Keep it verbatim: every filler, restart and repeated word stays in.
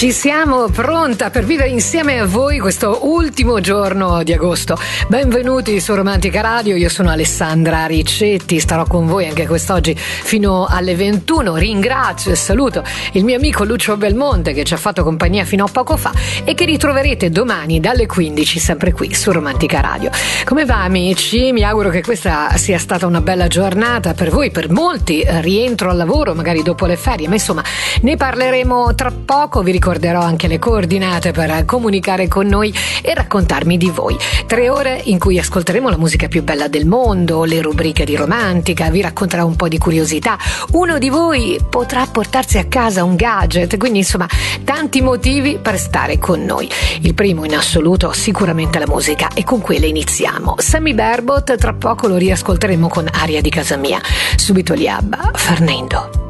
Ci siamo, pronta per vivere insieme a voi questo ultimo giorno di agosto. Benvenuti su Romantica Radio, io sono Alessandra Ricetti, starò con voi anche quest'oggi fino alle ventuno. Ringrazio e saluto il mio amico Lucio Belmonte che ci ha fatto compagnia fino a poco fa e che ritroverete domani dalle quindici sempre qui su Romantica Radio. Come va, amici? Mi auguro che questa sia stata una bella giornata per voi, per molti rientro al lavoro magari dopo le ferie, ma insomma ne parleremo tra poco. Vi ricorderò anche le coordinate per comunicare con noi e raccontarmi di voi. Tre ore in cui ascolteremo la musica più bella del mondo, le rubriche di Romantica, vi racconterò un po' di curiosità. Uno di voi potrà portarsi a casa un gadget, quindi insomma tanti motivi per stare con noi. Il primo in assoluto sicuramente la musica, e con quella iniziamo. Sammy Berbot, tra poco lo riascolteremo con Aria di casa mia. Subito gli ABBA, Fernando.